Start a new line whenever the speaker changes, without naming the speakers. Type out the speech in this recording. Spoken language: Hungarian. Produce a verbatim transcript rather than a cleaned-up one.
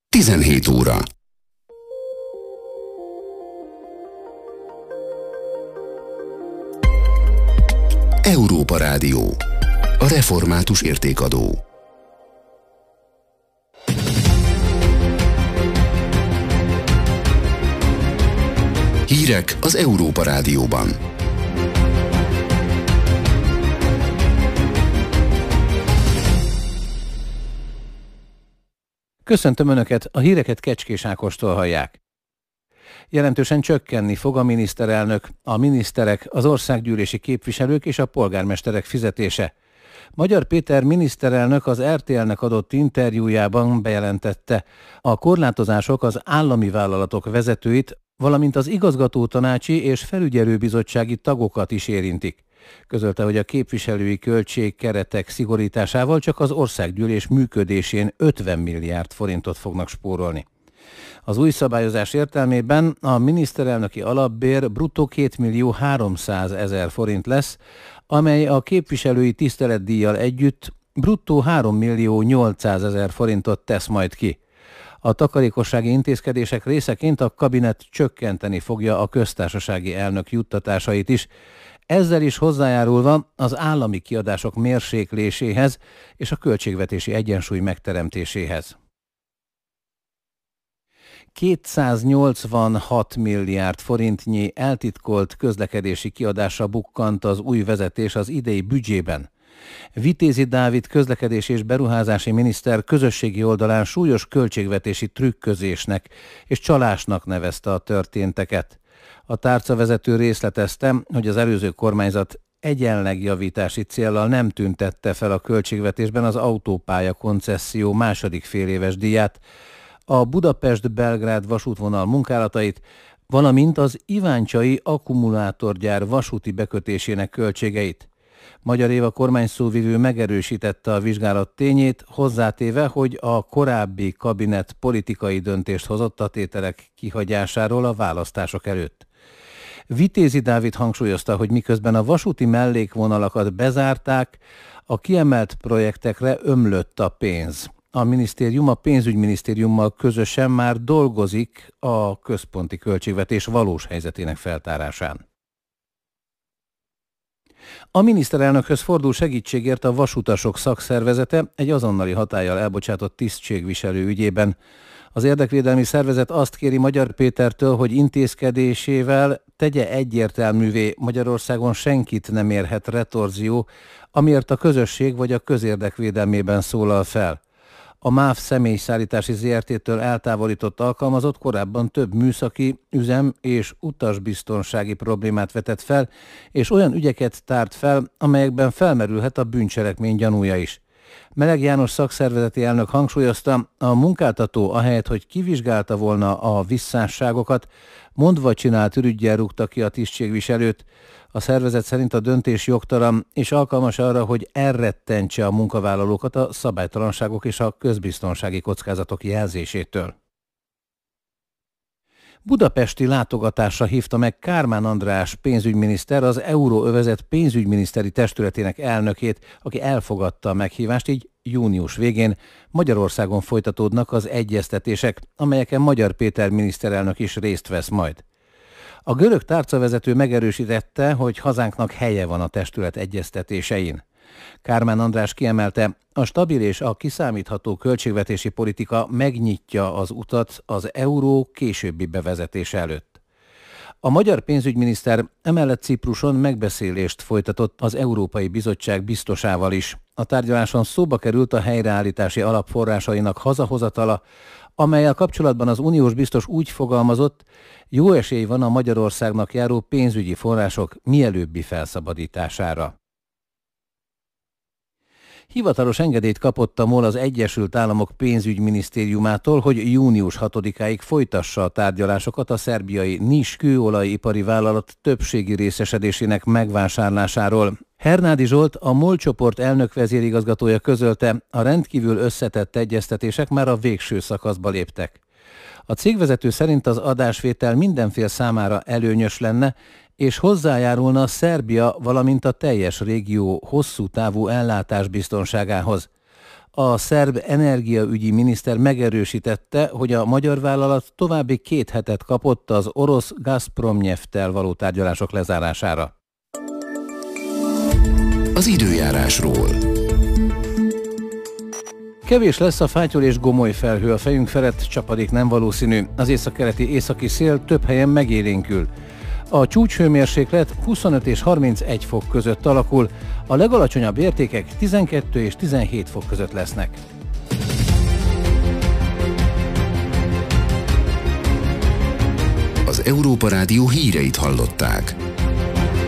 tizenhét óra. Európa Rádió. A református értékadó. Hírek az Európa Rádióban.
Köszöntöm Önöket, a híreket Kecskés Ákostól hallják. Jelentősen csökkenni fog a miniszterelnök, a miniszterek, az országgyűlési képviselők és a polgármesterek fizetése. Magyar Péter miniszterelnök az er té el-nek adott interjújában bejelentette, a korlátozások az állami vállalatok vezetőit, valamint az igazgatótanácsi és felügyelőbizottsági tagokat is érintik. Közölte, hogy a képviselői költségkeretek szigorításával csak az országgyűlés működésén ötven milliárd forintot fognak spórolni. Az új szabályozás értelmében a miniszterelnöki alapbér bruttó kétmillió háromszázezer forint lesz, amely a képviselői tiszteletdíjjal együtt bruttó hárommillió nyolcszázezer forintot tesz majd ki. A takarékossági intézkedések részeként a kabinet csökkenteni fogja a köztársasági elnök juttatásait is, ezzel is hozzájárulva az állami kiadások mérsékléséhez és a költségvetési egyensúly megteremtéséhez. kétszáznyolcvanhat milliárd forintnyi eltitkolt közlekedési kiadásra bukkant az új vezetés az idei büdzsében. Vitézi Dávid közlekedés és beruházási miniszter közösségi oldalán súlyos költségvetési trükközésnek és csalásnak nevezte a történteket. A tárcavezető részletezte, hogy az előző kormányzat egyenlegjavítási céllal nem tüntette fel a költségvetésben az autópálya koncesszió második féléves díját, a Budapest-Belgrád vasútvonal munkálatait, valamint az iváncsai akkumulátorgyár vasúti bekötésének költségeit. Magyar Éva kormányszóvivő megerősítette a vizsgálat tényét, hozzátéve, hogy a korábbi kabinet politikai döntést hozott a tételek kihagyásáról a választások előtt. Vitézi Dávid hangsúlyozta, hogy miközben a vasúti mellékvonalakat bezárták, a kiemelt projektekre ömlött a pénz. A minisztérium a pénzügyminisztériummal közösen már dolgozik a központi költségvetés valós helyzetének feltárásán. A miniszterelnökhöz fordul segítségért a vasutasok szakszervezete egy azonnali hatállyal elbocsátott tisztségviselő ügyében. Az érdekvédelmi szervezet azt kéri Magyar Pétertől, hogy intézkedésével tegye egyértelművé, Magyarországon senkit nem érhet retorzió, amiért a közösség vagy a közérdek védelmében szólal fel. A MÁV személyszállítási zé er té-től eltávolított alkalmazott korábban több műszaki, üzem és utasbiztonsági problémát vetett fel, és olyan ügyeket tárt fel, amelyekben felmerülhet a bűncselekmény gyanúja is. Meleg János szakszervezeti elnök hangsúlyozta, a munkáltató ahelyett, hogy kivizsgálta volna a visszásságokat, mondva csinált ürüggyel rúgta ki a tisztségviselőt. A szervezet szerint a döntés jogtalan és alkalmas arra, hogy elrettentse a munkavállalókat a szabálytalanságok és a közbiztonsági kockázatok jelzésétől. Budapesti látogatásra hívta meg Kármán András pénzügyminiszter az Euróövezet pénzügyminiszteri testületének elnökét, aki elfogadta a meghívást, így június végén Magyarországon folytatódnak az egyeztetések, amelyeken Magyar Péter miniszterelnök is részt vesz majd. A görög tárcavezető megerősítette, hogy hazánknak helye van a testület egyeztetésein. Kármán András kiemelte, a stabil és a kiszámítható költségvetési politika megnyitja az utat az euró későbbi bevezetése előtt. A magyar pénzügyminiszter emellett Cipruson megbeszélést folytatott az Európai Bizottság biztosával is. A tárgyaláson szóba került a helyreállítási alap forrásainak hazahozatala, amellyel kapcsolatban az uniós biztos úgy fogalmazott, jó esély van a Magyarországnak járó pénzügyi források mielőbbi felszabadítására. Hivatalos engedélyt kapott a MOL az Egyesült Államok pénzügyminisztériumától, hogy június hatodikáig folytassa a tárgyalásokat a szerbiai Nis kőolajipari vállalat többségi részesedésének megvásárlásáról. Hernádi Zsolt, a MOL csoport elnök vezérigazgatója közölte, a rendkívül összetett egyeztetések már a végső szakaszba léptek. A cégvezető szerint az adásvétel minden fél számára előnyös lenne, és hozzájárulna Szerbia, valamint a teljes régió hosszú távú ellátás biztonságához. A szerb energiaügyi miniszter megerősítette, hogy a magyar vállalat további két hetet kapott az orosz Gazpromnyefttel való tárgyalások lezárására.
Az időjárásról.
Kevés lesz a fátyol és gomoly felhő a fejünk felett, csapadék nem valószínű. Az északkeleti északi szél több helyen megélénkül. A csúcshőmérséklet huszonöt és harmincegy fok között alakul, a legalacsonyabb értékek tizenkettő és tizenhét fok között lesznek.
Az Európa Rádió híreit hallották.